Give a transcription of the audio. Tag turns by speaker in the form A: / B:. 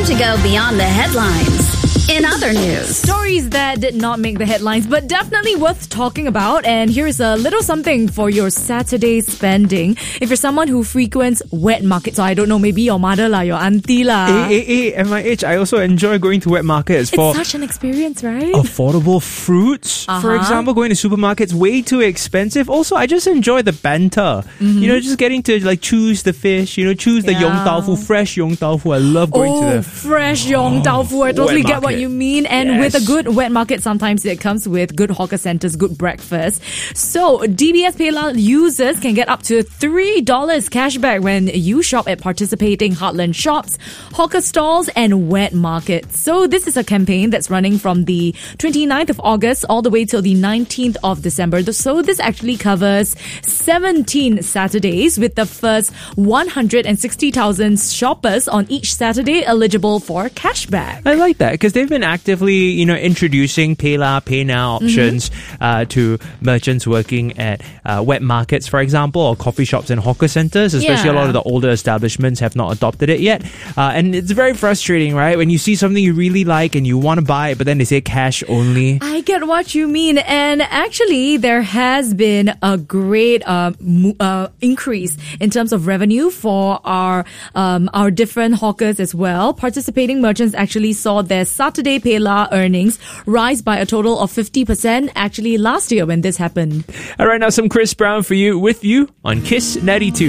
A: to go beyond the headlines. In other news,
B: stories that did not make the headlines but definitely worth talking about. And here's a little something for your Saturday spending. If you're someone who frequents wet markets, so I don't know, maybe your mother lah, your auntie lah.
C: At my age, I also enjoy going to wet markets for
B: It's such an experience, right?
C: affordable fruits. For example, going to supermarkets, way too expensive. Also, I just enjoy the banter. You know, just getting to like choose the fish, you know, choose the yong tau fu, fresh yong tau fu. I love going to the
B: fresh yong tau fu. I totally get what
C: market.
B: you mean. And with a good wet market, sometimes it comes with good hawker centers, good breakfast. So DBS PayLah users can get up to $3 cashback when you shop at participating Heartland shops, hawker stalls, and wet markets. So this is a campaign that's running from the 29th of August all the way till the 19th of December. So this actually covers 17 Saturdays, with the first 160,000 shoppers on each Saturday eligible for cashback.
C: I like that because they've been actively, you know, introducing PayLah, PayNow options to merchants working at wet markets, for example, or coffee shops and hawker centers. Especially a lot of the older establishments have not adopted it yet. And it's very frustrating, right? When you see something you really like and you want to buy it, but then they say cash only.
B: I get what you mean. And actually, there has been a great increase in terms of revenue for our different hawkers as well. Participating merchants actually saw their Saturday PayLah earnings rise by a total of 50% actually last year when this happened.
C: All right, now some Chris Brown for you, with you on Kiss 92.